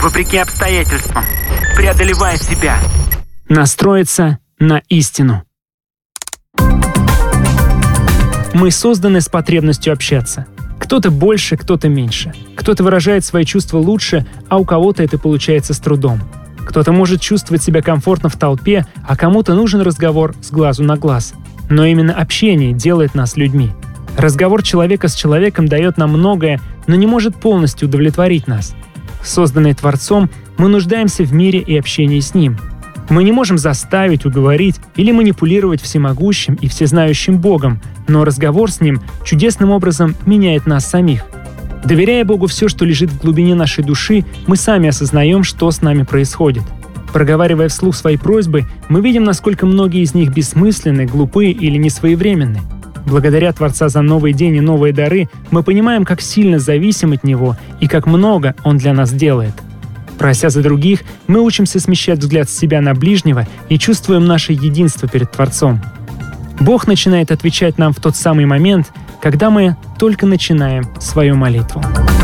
вопреки обстоятельствам, преодолевая себя. Настроиться на истину. Мы созданы с потребностью общаться. Кто-то больше, кто-то меньше. Кто-то выражает свои чувства лучше, а у кого-то это получается с трудом. Кто-то может чувствовать себя комфортно в толпе, а кому-то нужен разговор с глазу на глаз. Но именно общение делает нас людьми. Разговор человека с человеком дает нам многое, но не может полностью удовлетворить нас. Созданные Творцом, мы нуждаемся в мире и общении с Ним. Мы не можем заставить, уговорить или манипулировать всемогущим и всезнающим Богом, но разговор с Ним чудесным образом меняет нас самих. Доверяя Богу все, что лежит в глубине нашей души, мы сами осознаем, что с нами происходит. Проговаривая вслух свои просьбы, мы видим, насколько многие из них бессмысленны, глупы или несвоевременны. Благодаря Творца за новый день и новые дары, мы понимаем, как сильно зависим от Него и как много Он для нас делает. Прося за других, мы учимся смещать взгляд с себя на ближнего и чувствуем наше единство перед Творцом. Бог начинает отвечать нам в тот самый момент, когда мы только начинаем свою молитву.